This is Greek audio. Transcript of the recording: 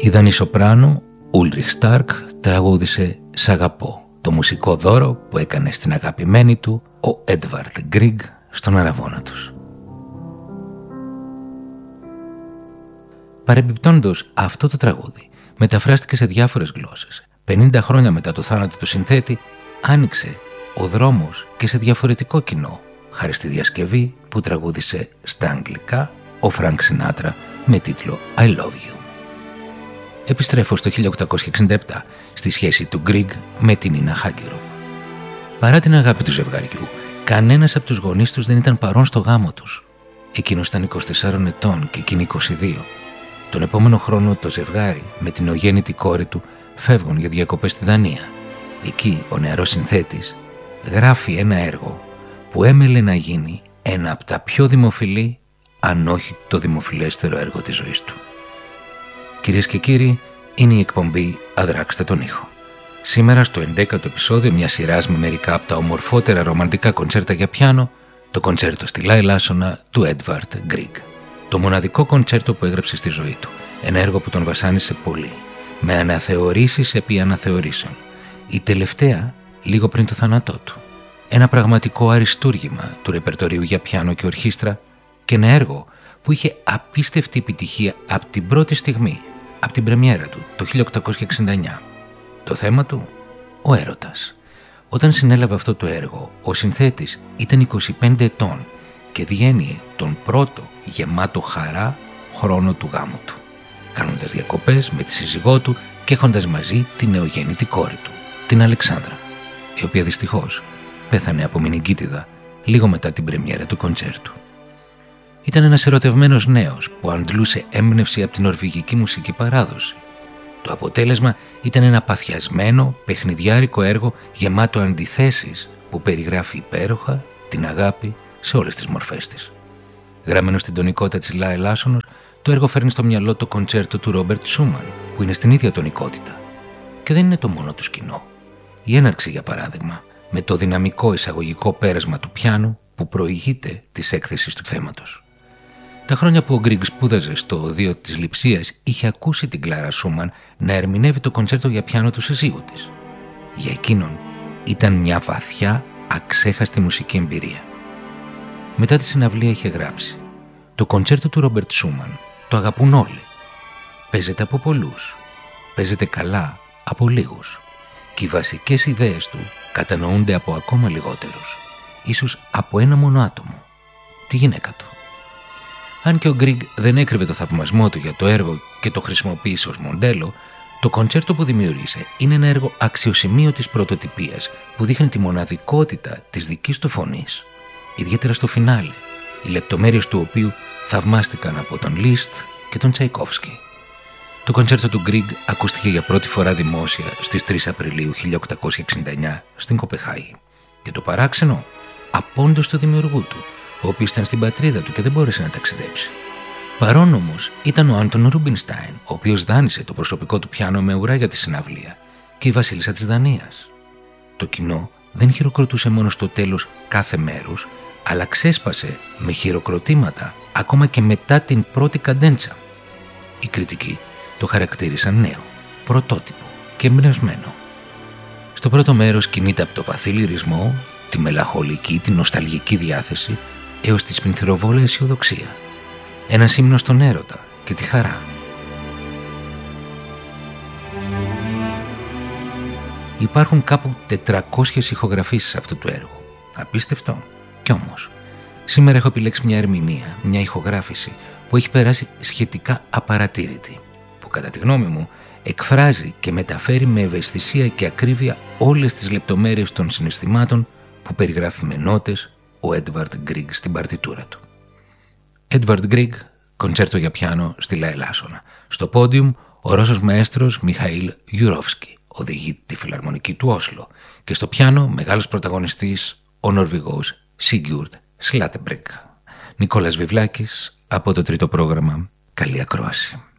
Ιδανή σοπράνο, Ούλριχ Στάρκ τραγούδισε «Σ' αγαπώ», το μουσικό δώρο που έκανε στην αγαπημένη του ο Έντβαρντ Γκρίγκ στον αραβώνα τους. Παρεμπιπτόντως, αυτό το τραγούδι μεταφράστηκε σε διάφορες γλώσσες. 50 χρόνια μετά το θάνατο του συνθέτη, άνοιξε ο δρόμος και σε διαφορετικό κοινό, χάρη στη διασκευή που τραγούδισε στα αγγλικά ο Φρανκ Σινάτρα με τίτλο «I Love You». Επιστρέφω στο 1867 στη σχέση του Γκρίγκ με την Νίνα Χάγκεροπ. Παρά την αγάπη του ζευγαριού, κανένας από τους γονείς τους δεν ήταν παρόν στο γάμο τους. Εκείνος ήταν 24 ετών και εκείνη 22. Τον επόμενο χρόνο το ζευγάρι με την νεογέννητη κόρη του φεύγουν για διακοπές στη Δανία. Εκεί ο νεαρός συνθέτης γράφει ένα έργο που έμελε να γίνει ένα από τα πιο δημοφιλή, αν όχι το δημοφιλέστερο έργο της ζωής του. Κυρίες και κύριοι, είναι η εκπομπή «Αδράξτε τον ήχο». Σήμερα στο 11ο επεισόδιο μιας σειράς με μερικά από τα ομορφότερα ρομαντικά κοντσέρτα για πιάνο, το κοντσέρτο στη Λα Ελάσσονα του Έντβαρντ Γκρίγκ. Το μοναδικό κοντσέρτο που έγραψε στη ζωή του. Ένα έργο που τον βασάνισε πολύ, με αναθεωρήσεις επί αναθεωρήσεων. Η τελευταία λίγο πριν το θάνατό του. Ένα πραγματικό αριστούργημα του ρεπερτορίου για πιάνο και ορχήστρα και ένα έργο που είχε απίστευτη επιτυχία από την πρώτη στιγμή, από την πρεμιέρα του το 1869. Το θέμα του, ο έρωτας. Όταν συνέλαβε αυτό το έργο, ο συνθέτης ήταν 25 ετών και διένυε τον πρώτο γεμάτο χαρά χρόνο του γάμου του, κάνοντας διακοπές με τη σύζυγό του και έχοντας μαζί τη νεογέννητη κόρη του, την Αλεξάνδρα, η οποία δυστυχώς πέθανε από μηνυγκίτιδα λίγο μετά την πρεμιέρα του κοντσέρτου. Ήταν ένας ερωτευμένος νέος που αντλούσε έμπνευση από την νορβηγική μουσική παράδοση. Το αποτέλεσμα ήταν ένα παθιασμένο, παιχνιδιάρικο έργο γεμάτο αντιθέσεις που περιγράφει υπέροχα την αγάπη σε όλες τις μορφές της. Γραμμένο στην τονικότητα της Λα Ελάσσονος, το έργο φέρνει στο μυαλό το κοντσέρτο του Ρόμπερτ Σούμαν, που είναι στην ίδια τονικότητα. Και δεν είναι το μόνο του σκηνό. Η έναρξη, για παράδειγμα, με το δυναμικό εισαγωγικό πέρασμα του πιάνου που προηγείται της έκθεσης του θέματος. Τα χρόνια που ο Γκρίγκ σπούδαζε στο οδείο της Λειψίας, είχε ακούσει την Κλάρα Σούμαν να ερμηνεύει το κοντσέρτο για πιάνο του συζύγου της. Για εκείνον ήταν μια βαθιά, αξέχαστη μουσική εμπειρία. Μετά τη συναυλία είχε γράψει: «Το κοντσέρτο του Ρόμπερτ Σούμαν το αγαπούν όλοι. Παίζεται από πολλούς. Παίζεται καλά από λίγους. Και οι βασικές ιδέες του κατανοούνται από ακόμα λιγότερους. Ίσως από ένα μόνο άτομο, τη γυναίκα του». Αν και ο Γκρίγκ δεν έκρυβε το θαυμασμό του για το έργο και το χρησιμοποίησε ως μοντέλο, το κοντσέρτο που δημιούργησε είναι ένα έργο αξιοσημείωτης πρωτοτυπίας που δείχνει τη μοναδικότητα της δικής του φωνής, ιδιαίτερα στο φινάλε, οι λεπτομέρειες του οποίου θαυμάστηκαν από τον Λίστ και τον Τσαϊκόφσκι. Το κοντσέρτο του Γκρίγκ ακούστηκε για πρώτη φορά δημόσια στις 3 Απριλίου 1869 στην Κοπεχάγη. Και το παράξενο, απόντος του δημιουργού του, ο οποίος ήταν στην πατρίδα του και δεν μπόρεσε να ταξιδέψει. Παρόν όμως ήταν ο Άντων Ρούμπινστάιν, ο οποίος δάνεισε το προσωπικό του πιάνο με ουρά για τη συναυλία, και η βασίλισσα της Δανίας. Το κοινό δεν χειροκροτούσε μόνο στο τέλος κάθε μέρους, αλλά ξέσπασε με χειροκροτήματα ακόμα και μετά την πρώτη καντέντσα. Οι κριτικοί το χαρακτήρισαν νέο, πρωτότυπο και εμπνευσμένο. Στο πρώτο μέρος κινείται από το βαθύ λυρισμό, τη μελαγχολική, τη νοσταλγική διάθεση, έως τη σπινθυροβόλα αισιοδοξία. Ένας ύμνος στον έρωτα και τη χαρά. Υπάρχουν κάπου 400 ηχογραφήσεις αυτού του έργου. Απίστευτο. Κι όμως, σήμερα έχω επιλέξει μια ερμηνεία, μια ηχογράφηση που έχει περάσει σχετικά απαρατήρητη, που κατά τη γνώμη μου εκφράζει και μεταφέρει με ευαισθησία και ακρίβεια όλες τις λεπτομέρειες των συναισθημάτων που περιγράφει με νότες ο Έντβαρντ Γκρίγκ στην παρτιτούρα του. Έντβαρντ Γκρίγκ, κοντσέρτο για πιάνο στη Λα Ελάσσονα. Στο πόντιουμ ο Ρώσος μαέστρος Μιχαήλ Γιουρόφσκι, οδηγεί τη φιλαρμονική του Όσλο, και στο πιάνο μεγάλος πρωταγωνιστής ο Νορβηγός Σίγκιουρντ Σλάτεμπρεκ. Νικόλας Βιβλάκης από το τρίτο πρόγραμμα. Καλή ακρόαση.